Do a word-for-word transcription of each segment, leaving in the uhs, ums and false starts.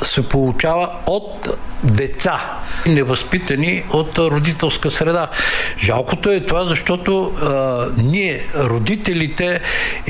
се получава от деца, невъзпитани от родителска среда. Жалкото е това, защото а, ние, родителите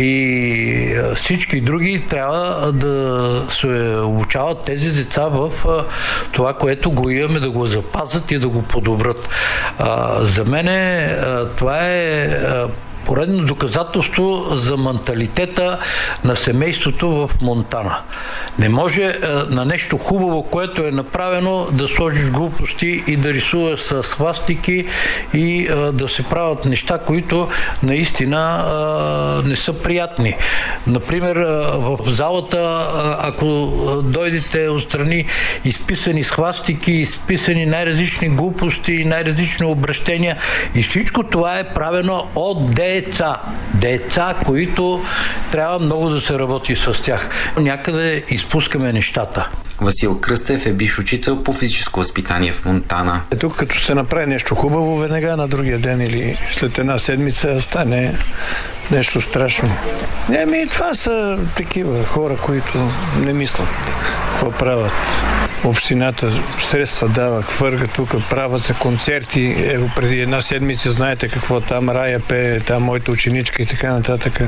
и а, всички други, трябва да се обучават тези деца в а, това, което го имаме, да го запазят и да го подобрят. А, за мен а, това е а, поредно доказателство за менталитета на семейството в Монтана. Не може е, на нещо хубаво, което е направено, да сложиш глупости и да рисуваш с свастики и е, да се правят неща, които наистина е, не са приятни. Например, е, в залата, е, ако дойдете отстрани изписани свастики, изписани най-различни глупости, най-различни обращения, и всичко това е правено от деца. Деца, които трябва много да се работи с тях. Някъде изпускаме нещата. Васил Кръстев е бивш учител по физическо възпитание в Монтана. Е, тук като се направи нещо хубаво, веднага на другия ден или след една седмица стане нещо страшно. Еми, това са такива хора, които не мислят какво правят. Общината средства дава, хвърга тук, правят се концерти. Его преди една седмица знаете какво там Рая пее, там моята ученичка и така нататък.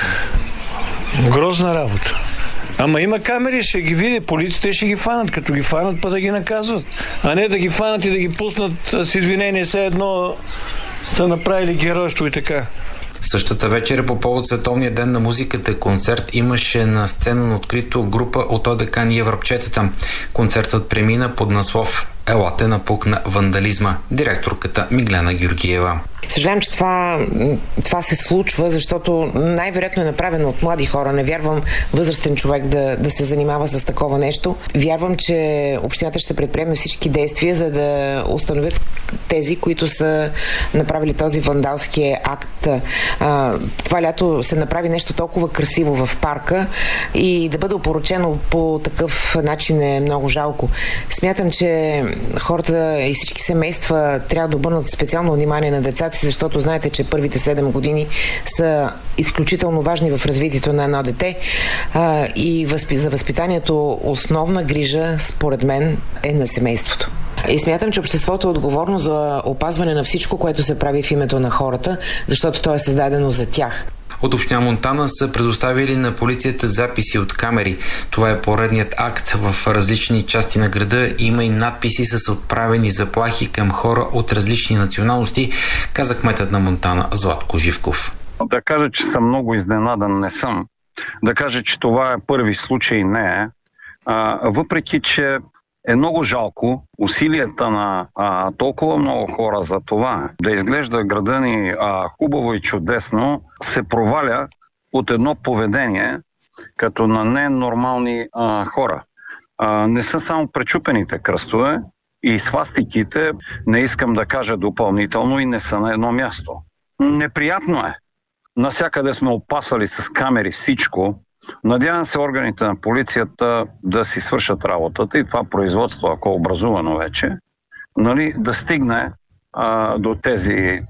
Грозна работа. Ама има камери, ще ги види полицията и ще ги фанат. Като ги фанат, па да ги наказват. А не да ги фанат и да ги пуснат с извинение, все едно са направили геройство и така. Същата вечер по повод Световния ден на музиката концерт имаше на сцена на открито група от ОДК Ние връбчетата. Концертът премина под наслов "Елате напукна вандализма", директорката Миглена Георгиева. Съжалявам, че това, това се случва, защото най-вероятно е направено от млади хора. Не вярвам възрастен човек да, да се занимава с такова нещо. Вярвам, че общината ще предприеме всички действия, за да установят тези, които са направили този вандалски акт. А, това лято се направи нещо толкова красиво в парка и да бъде опорочено по такъв начин е много жалко. Смятам, че хората и всички семейства трябва да обърнат специално внимание на децата, защото знаете, че първите седем години са изключително важни в развитието на едно дете а, и възпи, за възпитанието основна грижа, според мен, е на семейството. И смятам, че обществото е отговорно за опазване на всичко, което се прави в името на хората, защото то е създадено за тях. От община Монтана са предоставили на полицията записи от камери. Това е поредният акт в различни части на града. Има и надписи с отправени заплахи към хора от различни националности, каза кметът на Монтана Златко Живков. Да кажа, че съм много изненадан, не съм. Да кажа, че това е първи случай, не е. А, въпреки, че е много жалко усилията на а, толкова много хора за това да изглежда града ни а, хубаво и чудесно, се проваля от едно поведение като на ненормални а, хора. А, не са само пречупените кръстове и свастиките, не искам да кажа допълнително, и не са на едно място. Неприятно е. Насякъде сме опасвали с камери всичко. Надявам се органите на полицията да си свършат работата и това производство, ако е образувано вече, нали, да стигне а, до тези,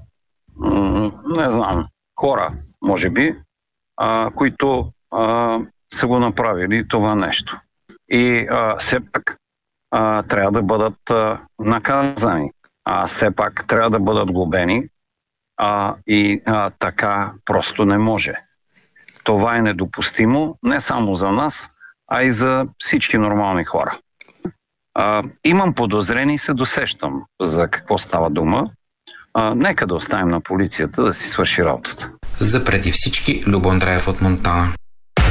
м- не знам, хора, може би, а, които а, са го направили това нещо. И а, все пак а, трябва да бъдат а, наказани, а все пак трябва да бъдат глобени, а, и а, така просто не може. Това е недопустимо не само за нас, а и за всички нормални хора. А, имам подозрение и се досещам за какво става дума. А, нека да оставим на полицията да си свърши работата. За преди всички, Любо Андреев от Монтана.